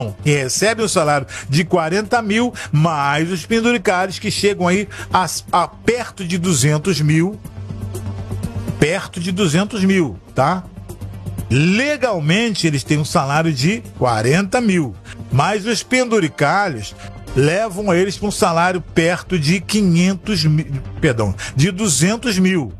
que recebem o salário de 40 mil, mais os penduricários que chegam aí a perto de 200 mil. Perto de 200 mil, tá? Legalmente eles têm um salário de 40 mil, mas os penduricários levam eles para um salário perto de 500 mil, perdão, de 200 mil.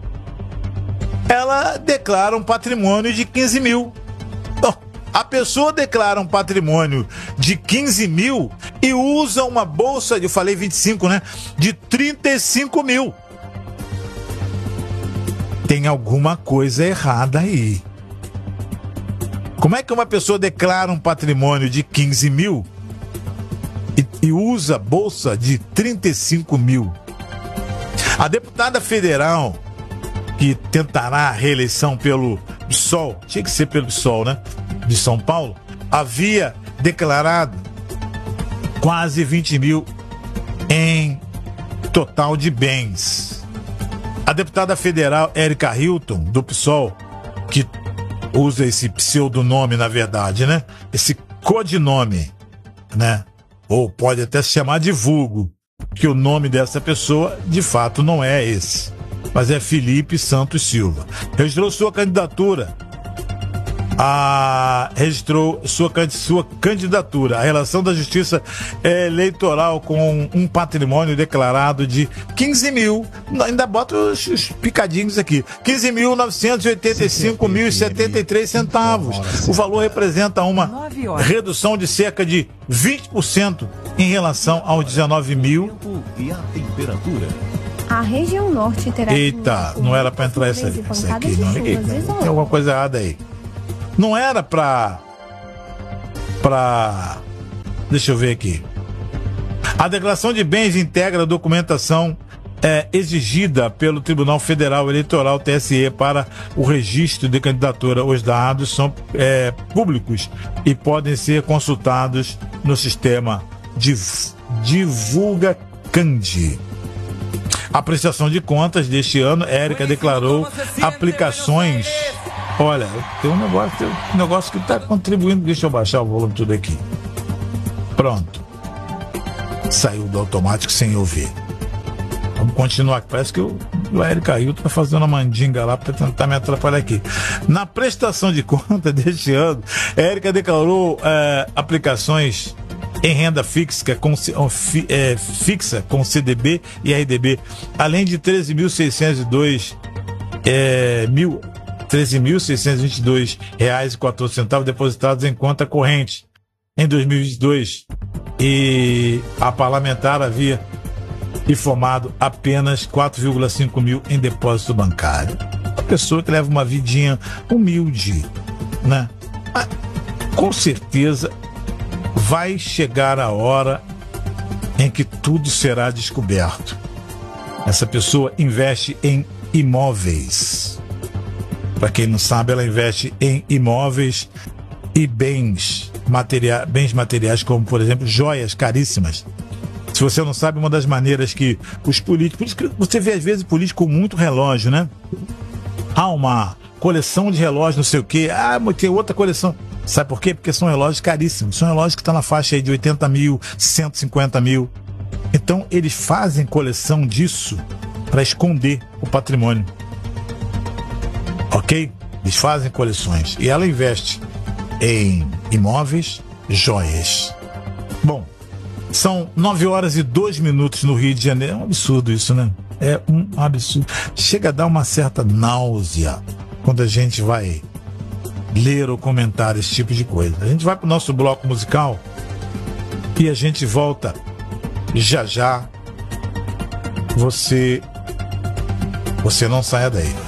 Ela declara um patrimônio de 15 mil. Bom, a pessoa declara um patrimônio de 15 mil e usa uma bolsa, eu falei 25, né? De 35 mil. Tem alguma coisa errada aí. Como é que uma pessoa declara um patrimônio de 15 mil e usa bolsa de 35 mil? A deputada federal que tentará a reeleição pelo PSOL, tinha que ser pelo PSOL, né? De São Paulo, havia declarado quase 20 mil em total de bens. A deputada federal Érica Hilton, do PSOL, que usa esse pseudonome, na verdade, né? Esse codinome, né? Ou pode até se chamar de vulgo, que o nome dessa pessoa, de fato, não é esse, mas é Felipe Santos Silva. Registrou sua candidatura. Registrou sua candidatura. A relação da Justiça Eleitoral com um patrimônio declarado de 15 mil, ainda bota os picadinhos aqui, 15.985,73 centavos. O valor representa uma redução de cerca de 20% em relação aos 19 mil. E a temperatura. A região norte terá... Eita, não era para entrar essa aqui, não. Tem alguma coisa errada aí. Não era pra... Deixa eu ver aqui. A declaração de bens integra a documentação exigida pelo Tribunal Federal Eleitoral, TSE, para o registro de candidatura. Os dados são públicos e podem ser consultados no sistema Divulga Candi. A prestação de contas deste ano, Érica declarou aplicações... Olha, tem um negócio que está contribuindo. Deixa eu baixar o volume tudo aqui. Pronto. Saiu do automático sem eu ver. Vamos continuar aqui. Parece que o Érica Hilton está fazendo uma mandinga lá para tentar me atrapalhar aqui. Na prestação de contas deste ano, Érica declarou aplicações em renda fixa com CDB e RDB, além de 13.622 reais e 14 centavos depositados em conta corrente em 2022, e a parlamentar havia informado apenas 4,5 mil em depósito bancário. Uma pessoa que leva uma vidinha humilde, né? Mas, com certeza vai chegar a hora em que tudo será descoberto. Essa pessoa investe em imóveis. Para quem não sabe, ela investe em imóveis e bens materiais, como, por exemplo, joias caríssimas. Se você não sabe, uma das maneiras que os políticos... Por isso que você vê, às vezes, político com muito relógio, né? Uma coleção de relógios, não sei o quê. Tem outra coleção. Sabe por quê? Porque são relógios caríssimos. São relógios que estão na faixa aí de 80 mil, 150 mil. Então, eles fazem coleção disso para esconder o patrimônio. Ok? Eles fazem coleções. E ela investe em imóveis, joias. Bom, são 9h02 no Rio de Janeiro. É um absurdo isso, né? É um absurdo. Chega a dar uma certa náusea quando a gente vai ler ou comentar esse tipo de coisa. A gente vai para o nosso bloco musical e a gente volta já já. Você não saia daí.